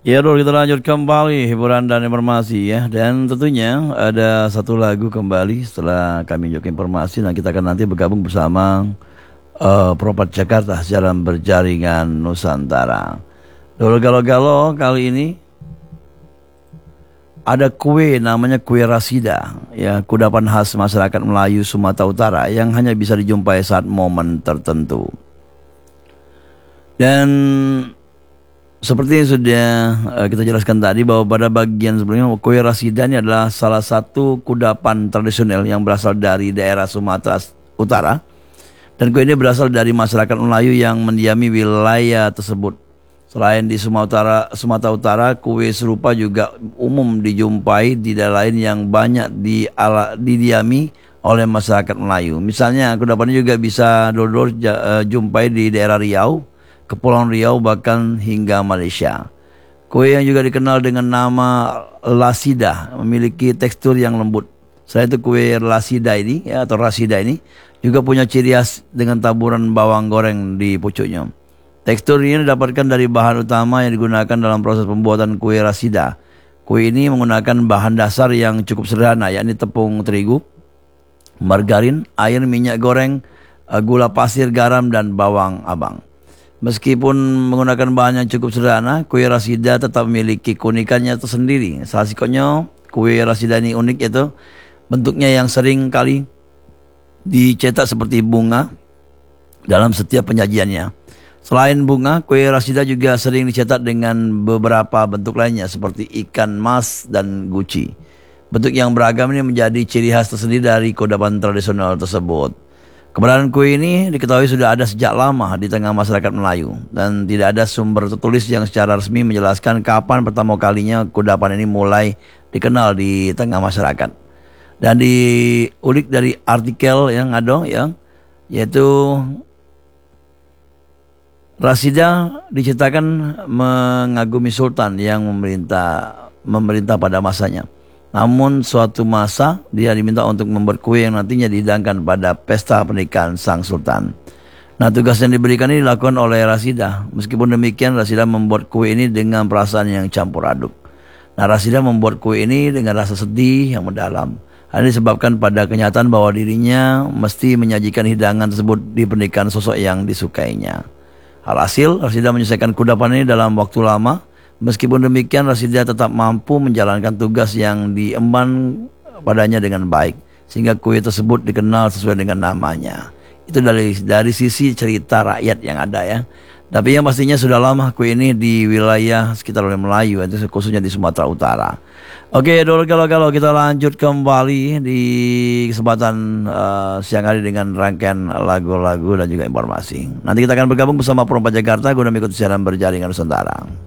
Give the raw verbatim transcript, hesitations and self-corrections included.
Ya, Dul, kita lanjut kembali hiburan dan informasi ya. Dan tentunya ada satu lagu kembali setelah kami juga informasi. Nah, kita akan nanti bergabung bersama uh, Propat Jakarta Siaran Berjaringan Nusantara. Dul, galo-galo kali ini ada kue namanya kue rasida, ya, kudapan khas masyarakat Melayu Sumatera Utara yang hanya bisa dijumpai saat momen tertentu. Dan seperti yang sudah uh, kita jelaskan tadi bahwa pada bagian sebelumnya kue rasida ini adalah salah satu kudapan tradisional yang berasal dari daerah Sumatera Utara. Dan kue ini berasal dari masyarakat Melayu yang mendiami wilayah tersebut. Selain di Sumatera Sumatera Utara, kue serupa juga umum dijumpai di daerah lain yang banyak di ala, didiami oleh masyarakat Melayu. Misalnya kudapan ini juga bisa dodol uh, jumpai di daerah Riau, Kepulauan Riau, bahkan hingga Malaysia. Kue yang juga dikenal dengan nama lasida memiliki tekstur yang lembut. Selain itu kue lasida ini ya, atau rasida ini juga punya ciri khas dengan taburan bawang goreng di pucuknya. Tekstur ini didapatkan dari bahan utama yang digunakan dalam proses pembuatan kue rasida. Kue ini menggunakan bahan dasar yang cukup sederhana, yakni tepung terigu, margarin, air, minyak goreng, gula pasir, garam, dan bawang abang. Meskipun menggunakan bahan yang cukup sederhana, kue rasida tetap memiliki keunikannya tersendiri. Salah satunya kue rasida ini unik, yaitu bentuknya yang sering kali dicetak seperti bunga dalam setiap penyajiannya. Selain bunga, kue rasida juga sering dicetak dengan beberapa bentuk lainnya seperti ikan mas dan guci. Bentuk yang beragam ini menjadi ciri khas tersendiri dari kudapan tradisional tersebut. Keberadaan kue ini diketahui sudah ada sejak lama di tengah masyarakat Melayu, dan tidak ada sumber tertulis yang secara resmi menjelaskan kapan pertama kalinya kudapan ini mulai dikenal di tengah masyarakat. Dan diulik dari artikel yang ada, yang yaitu rasida diciptakan mengagumi sultan yang memerintah memerintah pada masanya. Namun suatu masa dia diminta untuk membuat kue yang nantinya dihidangkan pada pesta pernikahan sang sultan. Nah, tugas yang diberikan ini dilakukan oleh rasida. Meskipun demikian, rasida membuat kue ini dengan perasaan yang campur aduk. Nah, rasida membuat kue ini dengan rasa sedih yang mendalam. Hal ini disebabkan pada kenyataan bahwa dirinya mesti menyajikan hidangan tersebut di pernikahan sosok yang disukainya. Alhasil, rasida menyelesaikan kudapan ini dalam waktu lama. Meskipun demikian, rasida tetap mampu menjalankan tugas yang diemban padanya dengan baik, sehingga kue tersebut dikenal sesuai dengan namanya. Itu dari dari sisi cerita rakyat yang ada ya. Tapi yang pastinya sudah lama kue ini di wilayah sekitar Melayu, itu khususnya di Sumatera Utara. Oke, dulu kalau-kalau kita lanjut kembali di kesempatan uh, siang hari dengan rangkaian lagu-lagu dan juga informasi. Nanti kita akan bergabung bersama Propat Jakarta guna mengikuti siaran Berjaringan Nusantara.